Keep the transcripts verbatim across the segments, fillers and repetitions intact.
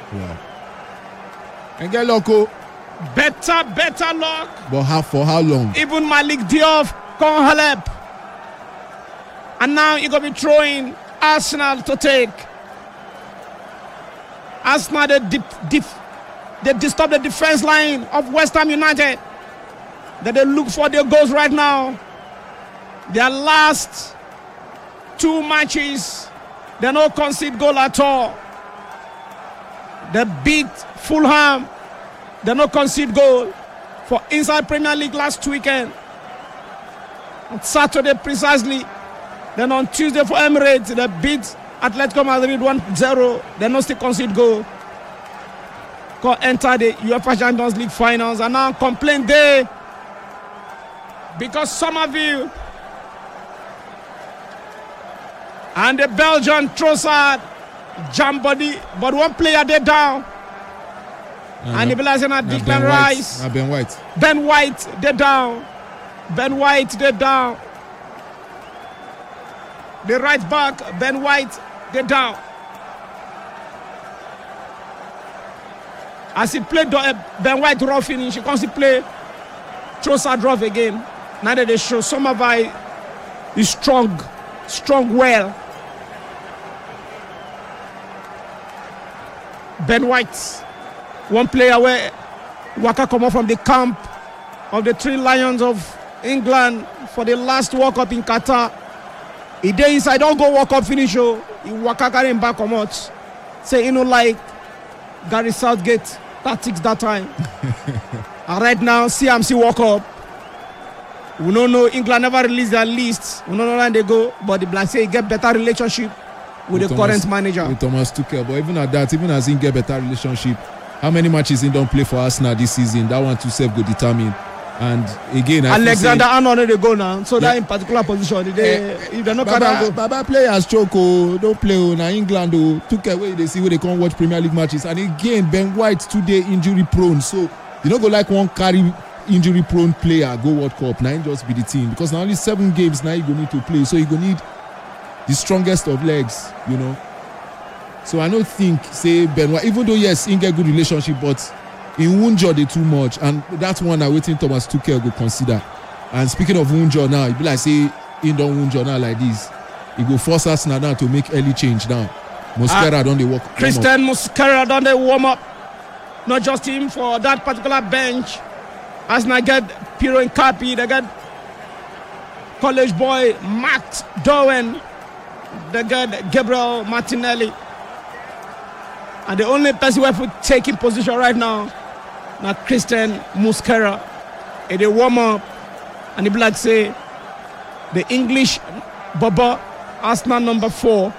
Wow. And get loco. Better, better luck. But how for how long? Even Malik Diop can't help. And now you're going to be throwing Arsenal to take. Arsenal, they, dip, dip, they disturb the defense line of West Ham United. That they look for their goals right now. Their last two matches, they don't concede goal at all. They beat Fulham. They don't concede goal for inside Premier League last weekend. On Saturday precisely. Then on Tuesday for Emirates, they beat Atletico Madrid one zero. They don't still concede goal. Go enter the UEFA Champions League finals and now complain day because Somerville and the Belgian Trossard jump body, but one player they down. Uh, and the Belgian are Declan Rice. Uh, Ben White. Ben White, they down. Ben White, they down. The right back, Ben White, they down. As he played Ben White draw finish, he comes to play Trossard draw again. Now that they show Somerville is strong, strong well. Ben White, one player where Waka come up from the camp of the Three Lions of England for the last World Cup in Qatar. He day inside, don't go World Cup finish. Oh, he Waka carry him back come out. Say you know like Gary Southgate tactics that time. And right now, C M C World Cup. We don't know England never released their list. We don't know where they go, but the Black say get better relationship with, with the Thomas, current manager. With Thomas Tuchel. But even at that, even as he get better relationship, how many matches he don't play for Arsenal this season? That one to self go determine. And again, I Alexander Arnold they go now. So yeah. That in particular position, they uh, if they're not Baba, go. Baba players choke, oh, don't play oh, now England oh, took away they see where they can't watch Premier League matches. And again, Ben White today injury prone. So you don't go like one carry injury prone player go World Cup. Now just be the team because now only seven games now you go need to play. So you go need the strongest of legs, you know. So I don't think say Ben White, even though yes, he get good relationship, but in Wunjo they too much, and that's one I waiting Thomas Tuchel go consider. And speaking of Wunjo now, it be like say in don't Wunjo now like this, he go force us now, now to make early change now. Mosquera uh, don't they work? Christian Mosquera don't they warm up? Not just him for that particular bench. As I get Piero Incapi, they get college boy Matt Dowen, they get Gabriel Martinelli. And the only person who will take in position right now, now Christian Mosquera. And they warm up, and the Black say, the English Baba, Arsenal number four,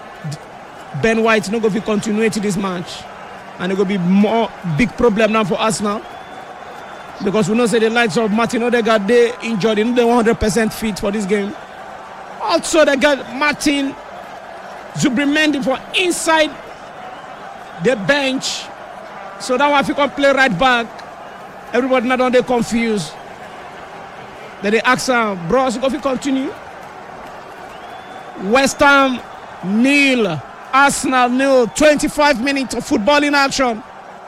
Ben White, not going to continue to this match. And it will be more big problem now for Arsenal. Because we know say the likes of Martin Odegaard, they injured, they're one hundred percent fit for this game. Also, they got Martin Zubimendi for inside the bench. So that one if you can play right back, everybody not on they confused. Then they ask him, bro, so if you continue. West Ham nil, Arsenal nil, twenty-five minutes of football in action.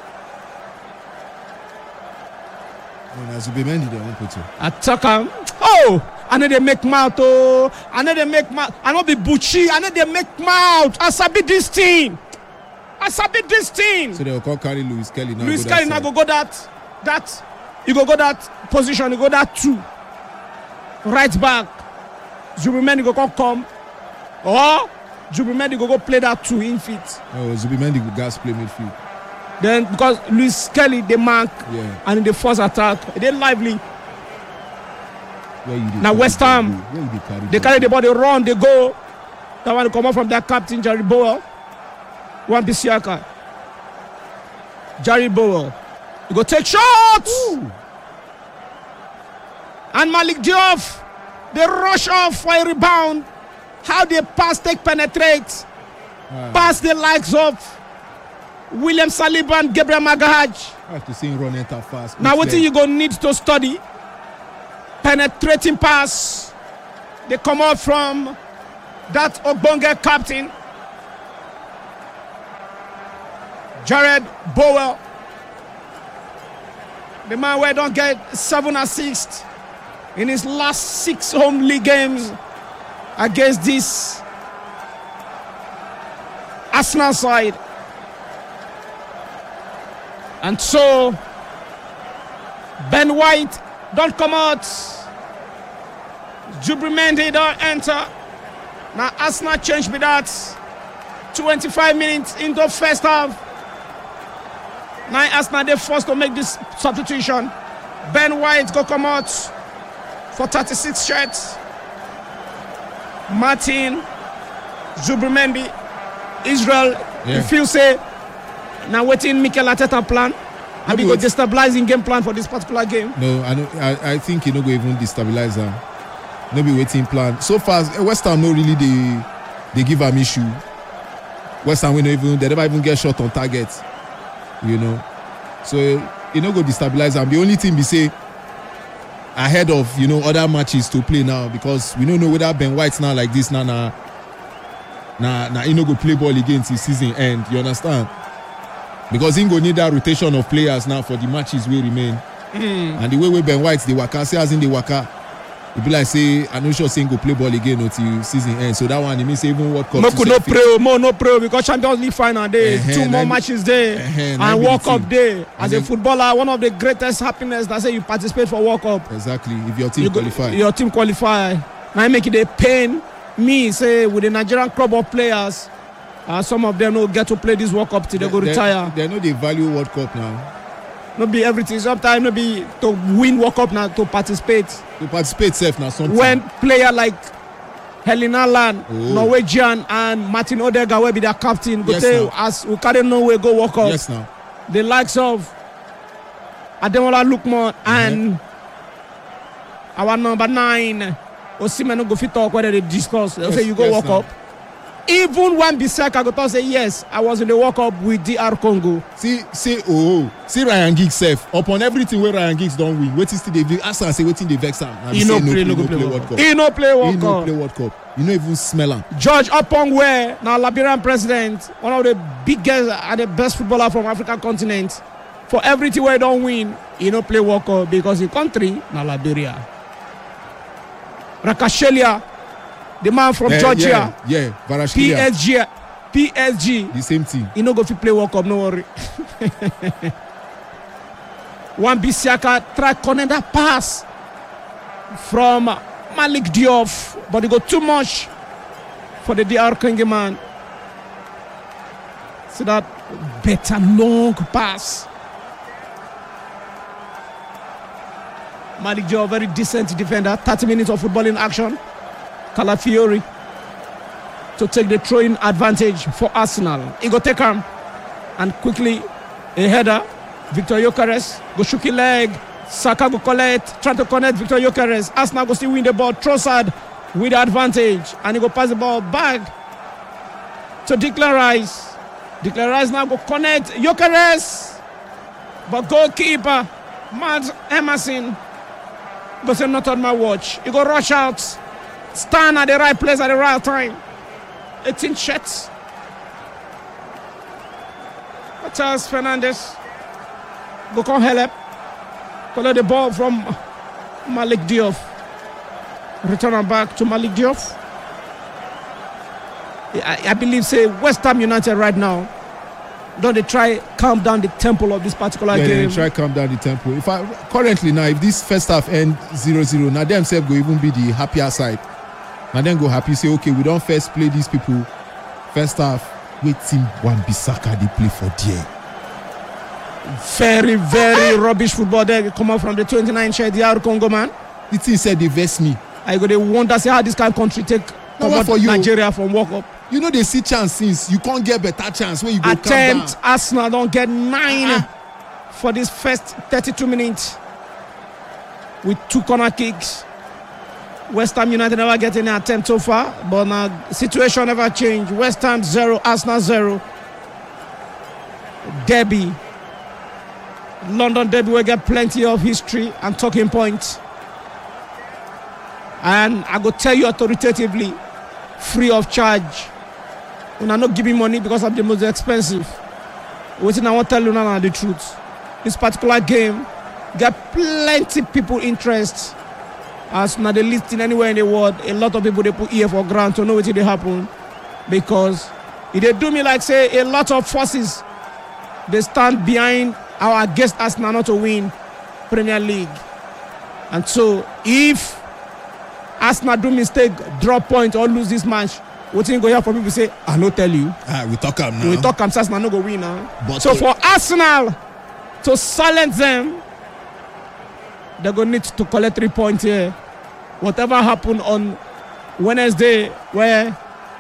Zubimendi they won't put you. Attack him. Oh, I know they make mouth. Oh, I know they make mouth. I know be Bucci. I know they make mouth. I sabi this team. I sabi this team. So they will call carry Lewis Kelly now. Lewis Kelly now go go that that you go go that position. You go that two. Right back. Zubimendi go come come. Or Zubimendi go go play that two in feet. Oh, Zubimendi go gas play midfield. Then because Lewis Kelly they mark yeah. and in the first attack they lively. Now West Ham they carry, they carry the ball, they run, they go. That one come out from their captain Jerry Bowen. One Bisiaka. Jerry Bowen. You go take shots. Ooh. And Malik Diop, they rush off for a rebound. How they pass, take, penetrate. Ah. Pass the likes of William Saliba and Gabriel Magalhaes. I have to see him run enter fast. Now what you gonna need to study? Penetrating pass. They come out from that Ogbonge captain. Jared Bowen, the man where don't get seven assists in his last six home league games against this Arsenal side. And so Ben White don't come out. Zubimendi don't enter. Now Arsenal change with that. twenty-five minutes into first half. Now Arsenal they forced to make this substitution. Ben White go come out for thirty-six shots. Martin Zubimendi, Israel, Yeah. you feel say now waiting Mikel Arteta plan and we go destabilizing game plan for this particular game. No, I, know, I I think you know go even destabilize them. No be waiting plan. So far, West Ham no really they they give them issue. West Ham we no even they never even get shot on target. You know, so you know go destabilize them. The only thing we say ahead of you know other matches to play now because we don't know whether Ben White now like this now now now now he no go play ball against his season end. You understand? Because he go need that rotation of players now for the matches we remain. Mm. And the way we Ben White the waka, say as in the waka, it be like say I'm not sure saying go play ball again until season end. So that one it means even World Cup. No could no pray, more no pray because Champions League final day, Uh-huh, two more nine- matches there, uh-huh, and World Cup team. day. As And a then- footballer, one of the greatest happiness that say you participate for World Cup. Exactly. If your team You go- qualify. your team qualify. Now I make it a pain me say with the Nigerian club of players. Uh, some of them no get to play this World Cup till they, go retire. They know they value World Cup now. No be everything. Sometimes no be to win World Cup now to participate. To participate safe now something. When player like Helen Allen, Oh. Norwegian, and Martin Odegaard will be their captain. Go Yes, tell now. as we carry no way go World Cup. Yes now. The likes of Ademola Lookman and our number nine Osimhen no go fit talk whether they discuss. They Yes, say you go yes, World now. Cup. Even when Bissaka go talk say yes, I was in the World Cup with D R Congo. See, see, oh, see Ryan Giggs safe. Upon everything where Ryan Giggs don't win, wait till still they ask and say waiting they vex him. He no play, no go play World Cup. He no play He World no Cup. play World Cup. You know even smell him. George Opongwe, now Liberian president, one of the biggest and the best footballer from African continent. For everything where he don't win, he don't play World Cup because the country now Liberia. Rakashelia, the man from Yeah, Georgia, Yeah, yeah. P Varashkelia, S G, P S G, the same thing. he no go fit play World Cup, no worry. One Bissaka try connect that pass from Malik Diop, but he got too much for the D R Congo man. See that better long pass. Malik Diop, very decent defender. thirty minutes of football in action. Calafiori to take the throwing advantage for Arsenal. He go take him and quickly a header. Victor Gyökeres go shook his leg. Saka go collect, trying to connect Victor Gyökeres. Arsenal go still win the ball. Trossard with the advantage and he go pass the ball back to Declan Rice. Declan Rice now go connect Gyökeres, but goalkeeper Matt Emerson go say not on my watch. He go rush out, stand at the right place at the right time. eighteen shots. Charles Fernandez go come help. Collect the ball from Malik Diop. Return on back to Malik Diop. I, I believe say West Ham United right now don't they try calm down the tempo of this particular Yeah, game. they try calm down the tempo. If I currently now, if this first half end zero zero, now themselves go even be the happier side. Now then go happy say okay, we don't first play these people. First half, wait team one Bissaka they play for there. Very, very rubbish football there come out from the twenty-nine shirt D R Congo man. The team said they vex me. I go they wonder say how this kind of country take No, what for you? Nigeria from World Cup. You know they see chance since you can't get better chance when you go calm Attempt down. Arsenal don't get nine Uh-uh. for this first thirty-two minutes with two corner kicks. West Ham United never get any attempt so far, but now situation never changed. West Ham zero, Arsenal zero. Derby, London Derby will get plenty of history and talking points. And I go tell you authoritatively, free of charge. When I'm not giving money because I'm the most expensive. Waiting, I want to tell you now the truth. This particular game got plenty people interest. As not the least in anywhere in the world, a lot of people they put ear for ground to know what they happen. Because if they do me like say a lot of forces they stand behind our guest Arsenal not to win Premier League. And so if Arsenal do mistake, drop point or lose this match, what you go here for people say, I no tell you. Ah, we talk am now. We talk am, Arsenal no go win now. But so for Arsenal to silence them, they're going to need to collect three points here. Whatever happened on Wednesday, where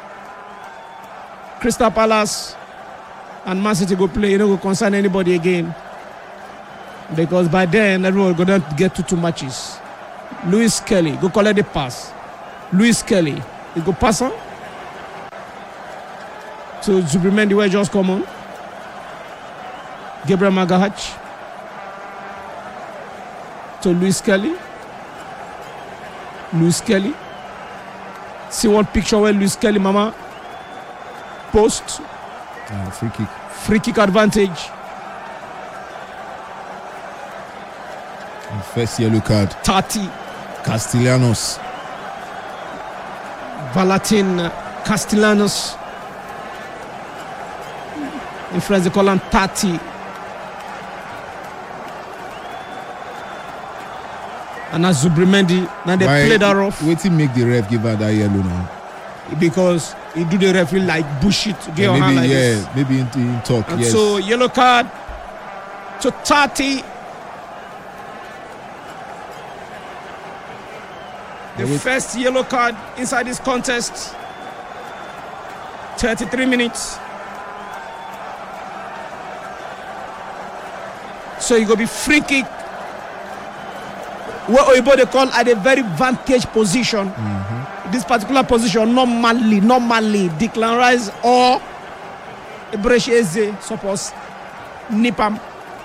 Crystal Palace and Man City go play, you know, go concern anybody again. Because by then, everyone will going to get to two matches. Lewis Kelly, go collect the pass. Lewis Kelly, he go pass on. So Zubimendi where just come on. Gabriel Magalhaes to Lewis Kelly. Lewis Kelly. See one picture where Lewis Kelly, mama, post. Uh, free kick. Free kick advantage. And first yellow card. Tati. Castellanos. Valentin Castellanos. In France they call him Tati. And as Zubimendi, now they Why, play that rough. Wait till make the ref give her that yellow now. Because he do the referee like bullshit. Get Yeah, on hand maybe like yeah, this. maybe in, in talk. And yes. so yellow card to Tati. The Yeah, wait. first yellow card inside this contest. thirty-three minutes. So you go be free kick. What Oyibo they call at a very vantage position. Mm-hmm. This particular position normally, normally Declan Rice or Eberechi Eze suppose nip am.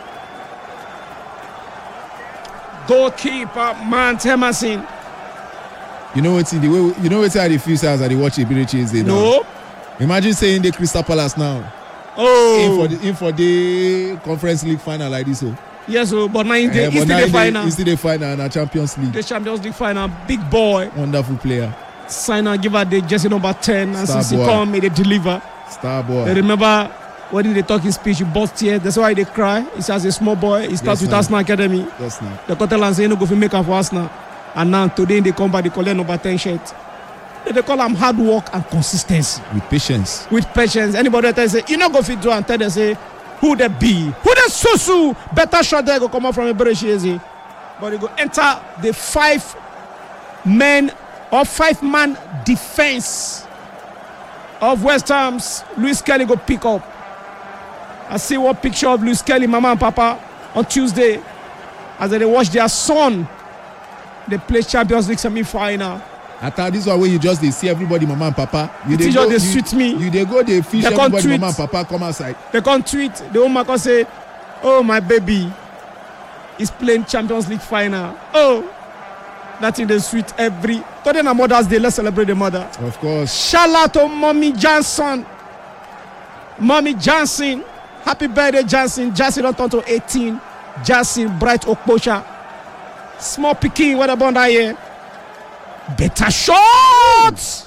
Goalkeeper Mount Emerson. You know what's in the way you know what's how the few hours that they watch Eberechi Eze now. No. Imagine saying the Crystal Palace now. Oh. In for the in for the Conference League final like this. So. Yes, oh, but now in the, Eh, it's but still now the in final. It's still the final and a Champions League. The Champions League final. Big boy. Wonderful player. Sign and give her the jersey number ten. And Star since he boy. come, they deliver. Star boy. They remember when they talk his speech, he burst here. That's why they cry. He says a small boy. He starts Yes, with ma'am. Arsenal Academy. That's not. The Catalans say no go for make up for Arsenal. And now today they come back, they collect number ten shirt. They call them hard work and consistency. With patience. With patience. Anybody that say, you know go fit do and tell them say, who they be? Who they susu? Better shot there go come out from Eberechi Eze. But they go enter the five men or five man defense of West Ham's. Lewis Kelly go pick up. I see one picture of Lewis Kelly, mama and papa, on Tuesday as they watch their son. They play Champions League semi-final. I thought this one where you just they see everybody, mama and papa. You It dey is go, just they you, sweet me. You they go, they fish They can't everybody, tweet. mama and papa come outside. They can't tweet. The woman can say, oh, my baby is playing Champions League final. Oh, that in the sweet every. Today na Mother's Day. Let's celebrate the mother. Of course. Shout out to Mommy Johnson. Mommy Johnson. Happy birthday, Johnson. Johnson don't turn to eighteen. Johnson, bright Okposha. Small picking. What about that here? Better shots.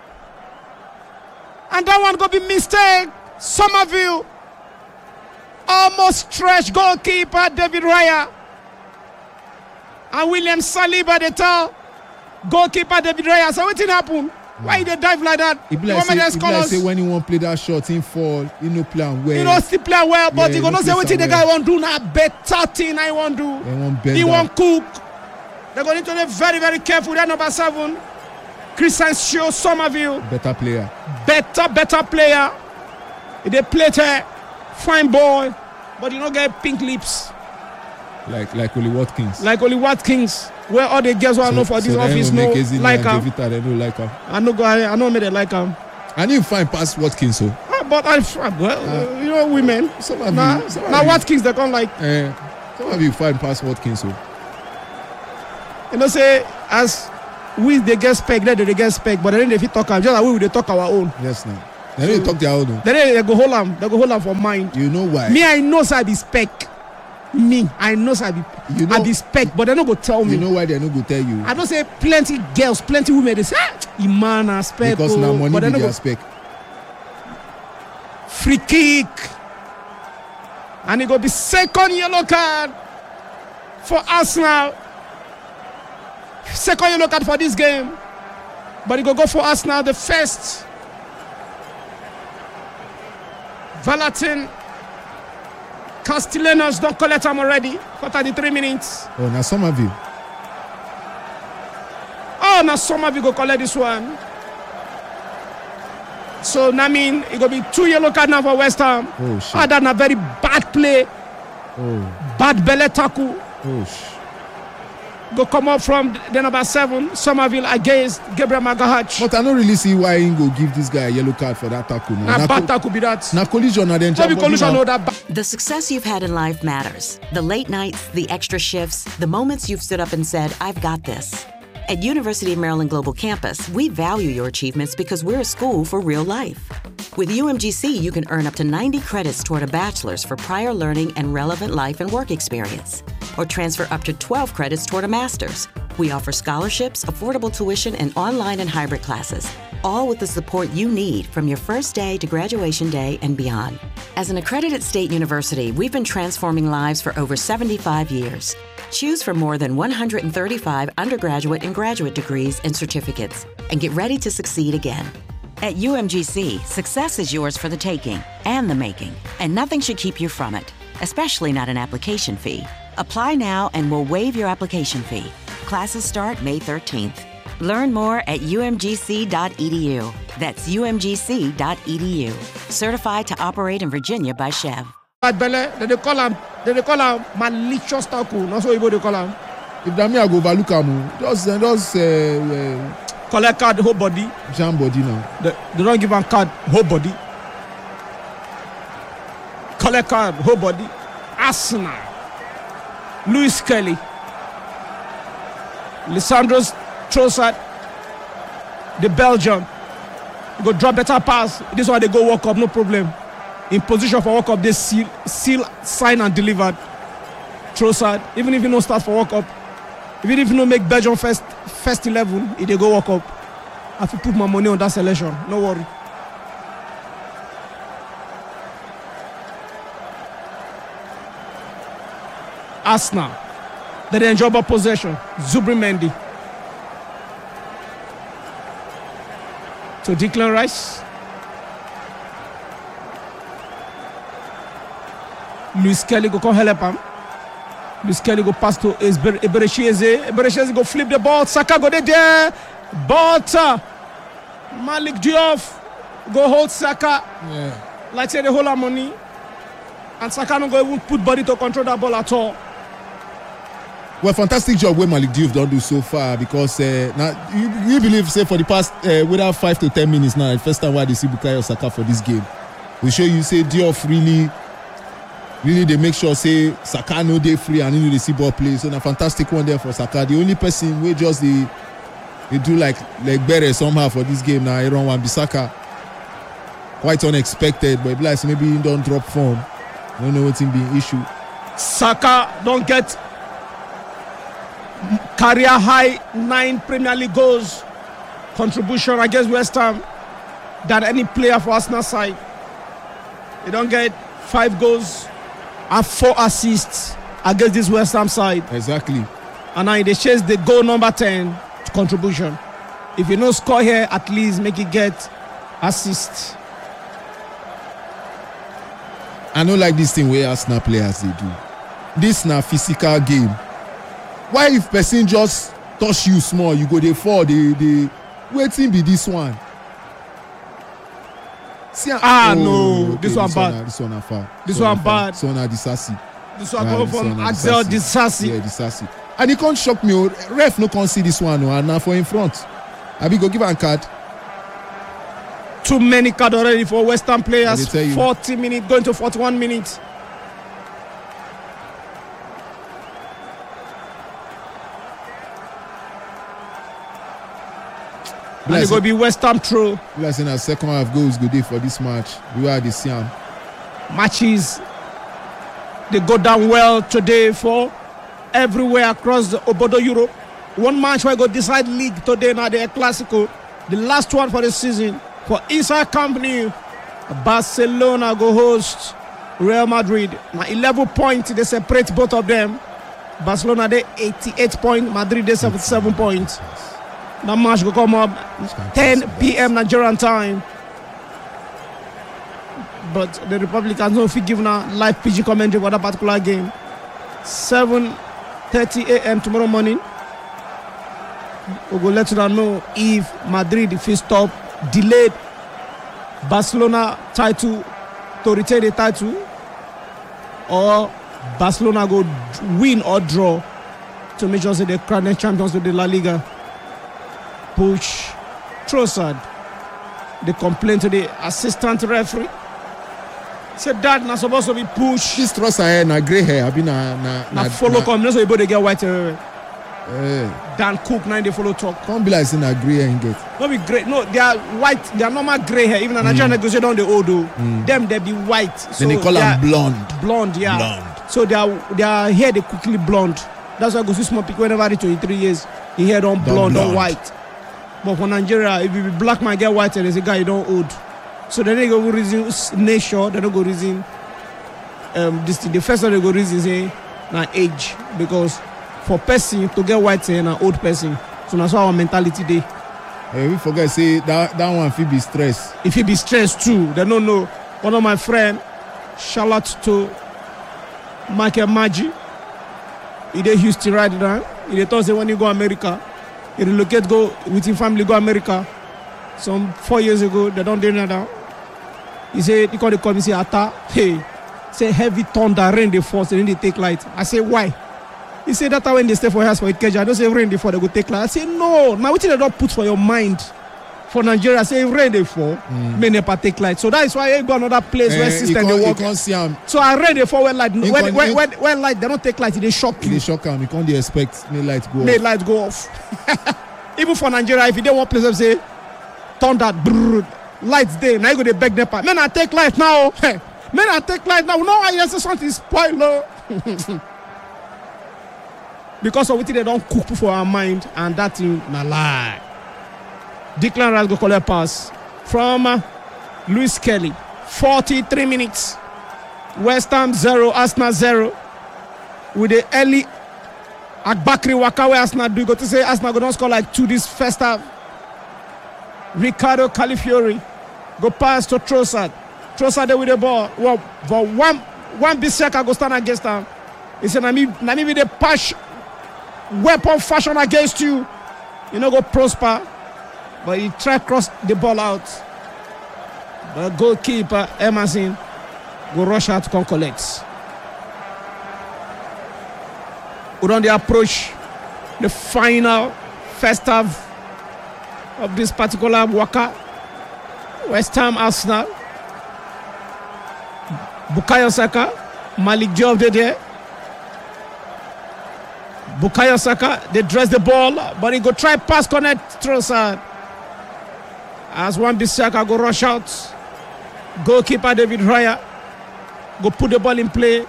And that one gonna be mistake. Somerville. Almost stretch goalkeeper David Raya. And William Saliba they tell goalkeeper David Raya. So what did happen? Why they dive like that? It be You like, want me say, to it be like call say us? when he won't play that shot, he fall, he no plan well. You know, still play well, but Yeah, you gonna he say no what play the well. guy want do now? Better thing I want do. They won't bend He down. won't cook. They're going to be very, very careful. That number seven, Christian Shaw Somerville. Better player. Better, better player. They play there, fine boy, but you don't get pink lips Like like Oli Watkins. like only Watkins. Where all the girls who I know for this so office then know make Ezine like and him. Devita, they don't like him. I know, I I know me they like him. And you find past Watkins, so. Ah, but I, well, uh, you know, women. Some of Now, you, some of now you, Watkins they come like. eh, some of you find past Watkins, so. You know, say as we they get spec, they they get spec, but then if you talk, just like we they talk our own. Yes, now. They so, talk their own. They, they go hold them. They go hold them for mind. You know why? Me, I know so I be spec. Me, I know so I be, you know, I be spec, but they no go tell me. You know why they no go tell you? I don't say plenty girls, plenty women. They say, ah, Imana spec. Because now money but be their go, spec. Free kick. And it go be second yellow card for Arsenal. Second yellow card for this game. But it go go for Arsenal the first. Valatin. Castellanos don't collect them already for thirty-three minutes. Oh, now Somerville. Oh, now Somerville go collect this one. So, I mean, it will be two yellow cards now for West Ham. Oh, shit. Oh, that's a very bad play. Oh. Bad belly tackle. Oh, shit. Go come up from the number seven, Somerville against Gabriel Magalhaes. But I don't really see why he go give this guy a yellow card for that tackle. Now, na bad tackle be that. Na collision and then jump. Collision or that. The success you've had in life matters. The late nights, the extra shifts, the moments you've stood up and said, I've got this. At University of Maryland Global Campus, we value your achievements because we're a school for real life. With U M G C, you can earn up to ninety credits toward a bachelor's for prior learning and relevant life and work experience, or transfer up to twelve credits toward a master's. We offer scholarships, affordable tuition, and online and hybrid classes, all with the support you need from your first day to graduation day and beyond. As an accredited state university, we've been transforming lives for over seventy-five years. Choose from more than one hundred thirty-five undergraduate and graduate degrees and certificates, and get ready to succeed again. At U M G C, success is yours for the taking and the making, and nothing should keep you from it, especially not an application fee. Apply now and we'll waive your application fee. Classes start May thirteenth. Learn more at U M G C dot E D U. That's U M G C dot E D U. Certified to operate in Virginia by Chev. Bad belly, they call him, they call him malicious tackle. That's what you call him. If that me I go overlook him, just just uh, uh, collect card whole body. Jam body now. They, they don't give him card whole body. Collect card whole body. Arsenal. Lewis Kelly. Lisandro Trossard. The Belgian. Go drop better pass. This one they go walk up, no problem. In position for walk up, they seal, seal, sign and delivered. Trossard, even if you don't start for walk up, even if you don't make Belgium first first eleven, if they go walk up, I have to put my money on that selection. No worry. Arsenal, they enjoy about possession. Zubimendi to Declan Rice. Luis Kelly go come help him. Luis Kelly go pass to Eberecheze. Eberecheze go flip the ball. Saka go there. But uh, Malik Diouf go hold Saka. Yeah. Like say they hold our money. And Saka no go even put body to control that ball at all. Well, fantastic job where Malik Diouf don't do so far, because uh, now you, you believe say for the past uh, without five to ten minutes now, the first time why they see Bukayo Saka for this game, we show you say Diouf really. Really, they make sure say Saka no dey free and you know they see ball play. So a fantastic one there for Saka. The only person we just they, they do like like better somehow for this game now. Aaron Wan-Bissaka, quite unexpected, but like maybe he don't drop form. I don't know what's in being issue. Saka don't get career high nine Premier League goals contribution against West Ham than any player for Arsenal side. They don't get five goals and four assists against this West Ham side. Exactly. And now they chase the goal number ten contribution. If you no score here, at least make it get assist. I don't like this thing where Arsenal players they do. This na physical game. Why if person just touch you small, you go they fall, they they waiting be this one. See, ah oh, no, okay, this one this bad. One, this one are foul. This, this one, one bad. This one are Disasi. This one go from Axel Disasi. Yeah, Disasi. And he can't shock me. Ref no can't see this one. And now for in front. Abi go give a card. Too many cards already for West Ham players. forty minutes going to forty-one minutes. And it will be West Ham through. Like saying a second half goals good day for this match. We are the same. Matches, they go down well today for everywhere across the Obodo Europe. One match where go decide league today now, the Clasico. The last one for the season for inside company. Barcelona go host Real Madrid. Now eleven points, they separate both of them. Barcelona they eighty-eight points, Madrid they seventy-seven points. That match will come up ten p.m. Nigerian time. But the Republicans don't feel given a live P G commentary for that particular game. seven thirty a.m. tomorrow morning. We will let you know if Madrid if stop delayed Barcelona title to retain the title, or Barcelona go win or draw to make sure that they crown the champions of the La Liga. Push Trossard. They complain to the assistant referee. Said that not supposed to be pushed. This Trossard na grey hair. I been na na na follow come. That's why they get white hair. Uh, Dan Cook now they follow talk. Can't be like saying a grey hair in get. Not be grey. No, they are white. They are normal grey hair. Even a Nigerian mm. negotiate on the old mm. them they be white. So then they call them blonde. Blonde, yeah. Blonde. So they are they are hair they quickly blonde. That's why I go see small people whenever they twenty-three years. He hair on blonde, blonde or white. But for Nigeria, if you be black man get white and there's a guy you don't old. So then they go reason nature. They don't go reason. Um, this the first one they go reason say na age, because for person to get white hair na old person. So that's why our mentality dey. Hey, we forget say that that one fit be stress. If he be stressed too, they don't know. One of my friend, shout out to Michael Maggi. He dey Houston right now. He dey talk say when he go America, he relocate go with his family go America. Some four years ago, they don't do that now. He say he call the call me say Ata, hey, say heavy thunder rain dey fall, so then they take light. I say why? He said that when they stay for house for Ikeja, I don't say rain before they go take light. I say no, now what they don't put for your mind for Nigeria, say rain they fall, mm. may never take light. So that is why I go another place uh, where system they work. So I rain they fall when light when, when, when, when, when light they don't take light, they shock you. They shock them. You can't expect may light go may off. light go off. Even for Nigeria, if you don't want place say thunder brrr, lights there, now you go to beg nepa. Man, I take light now. Man, I take light now. No, I just something spoil. Because of what they don't cook for our mind, and that thing na lie. Declan Rice go collect pass from uh, Luis Kelly. forty-three minutes. West Ham zero, Arsenal zero. With the early Agbakri waka where Arsenal do, go to say Arsenal go don't score like two this first half. Ricardo Calafiori go pass to Trossard. Trossard there with the ball. Well, but one one Bissaka go stand against them. He said, "Na me, na me with the patch weapon fashion against you. You know go prosper." But he tried cross the ball out. But goalkeeper Emerson go rush out to come collect. We on the approach the final first half of this particular waka. West Ham Arsenal. Bukayo Saka, Malik Diop there. Bukayo Saka, they dress the ball, but he go try pass connect Trossard. As Wan Bissaka go rush out. Goalkeeper David Raya go put the ball in play.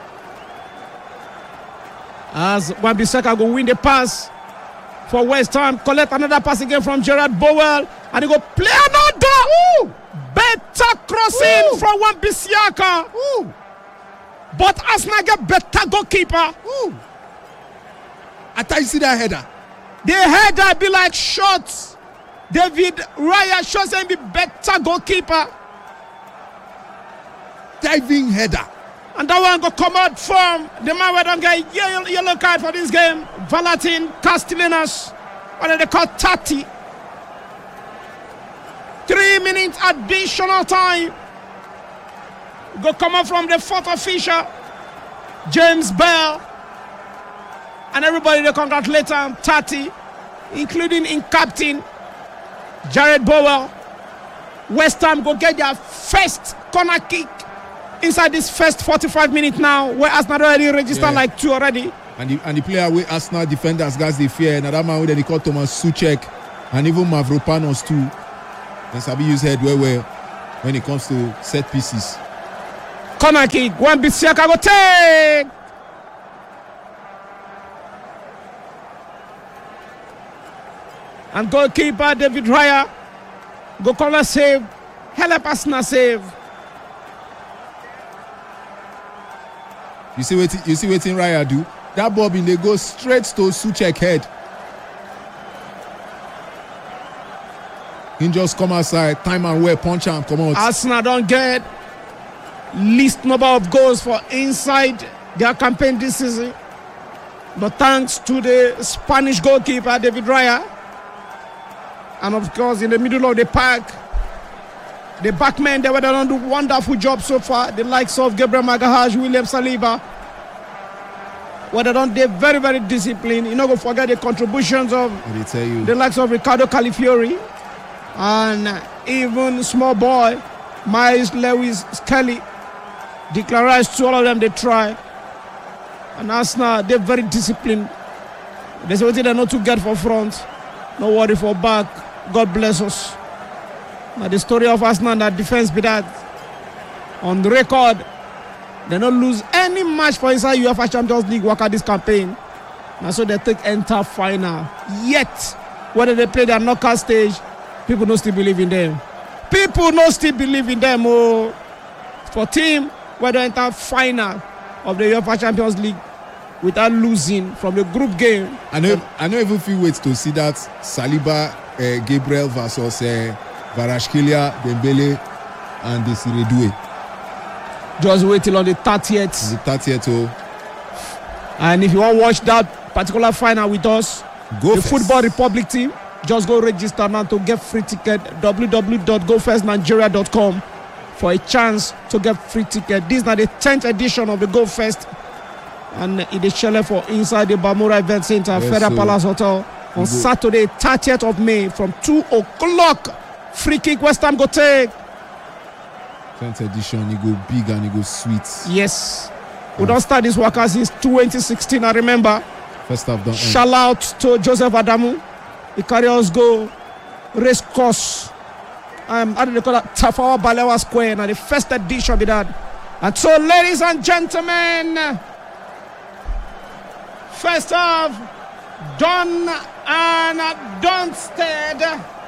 As Wan Bissaka go win the pass for West Ham, collect another pass again from Gerard Bowen, and he go play another. Ooh! Better crossing Ooh! From Wan Bissaka. Ooh! But Arsenal get better goalkeeper. Ooh! I thought you see that header. The header be like shots. David Raya shows him be better goalkeeper. Diving header. And that one go come out from the man who don't get yellow, yellow card for this game. Valentin Castellanos. What are they called? thirty. Three minutes additional time. Go come out from the fourth official, James Bell. And everybody they congratulate him. thirty. Including in captain Jared Bowen. West Ham go get their first corner kick inside this first forty-five minutes now, where Arsenal already registered yeah. like two already. And the, and the player where Arsenal defenders guys they fear, and that man where they call Thomas Suchek, And even Mavropanos too. They sabi use head well well when it comes to set pieces. Corner kick. Wan-Bissaka go take. And goalkeeper David Raya go cover save. Help Arsenal save. You see what you see what Raya do? That ball bin dey go straight to Souček head. He just come outside, time and well, punch and come out. Arsenal don't get least number of goals for inside their campaign this season. But thanks to the Spanish goalkeeper David Raya, and of course in the middle of the park, the backmen, they were done do wonderful job so far. The likes of Gabriel Magalhaes, William Saliba, where they don't, they're very, very disciplined. You know, go forget the contributions of They tell you. the likes of Ricardo Calafiori and even small boy Miles Lewis Skelly. Declare to all of them, they try. And Arsenal, they're very disciplined. They say what they know to get for front. No worry for back. God bless us. Now the story of Arsenal and that defense be that on the record, they don't lose any match for inside UEFA Champions League work at this campaign. And so they take enter final. Yet, whether they play their knockout stage, people don't still believe in them. People don't still believe in them. Oh, for team where they enter final of the UEFA Champions League without losing from the group game. I know I know even feel wait to see that Saliba uh, Gabriel versus uh, Kvaratskhelia, Dembele and Desiree Doué. Just wait till on the thirtieth. The thirtieth. Oh. And if you want to watch that particular final with us, Go the first. Football Republic team, just go register now to get free ticket. w w w dot go first nigeria dot com for a chance to get free ticket. This is now the tenth edition of the Go First, and it is scheduled for inside the Bamura Event Center, Yes, Federal so Palace Hotel on Saturday, thirtieth of May from two o'clock. Free kick West Ham go take. tenth edition, it go big and it go sweet. Yes. We don't start this work since twenty sixteen, I remember. First half done. Shout out to Joseph Adamu. He carry us go race course. Um, how do they call that? Tafawa Balewa Square. Now the first edition be that. And so, ladies and gentlemen, first half done and done.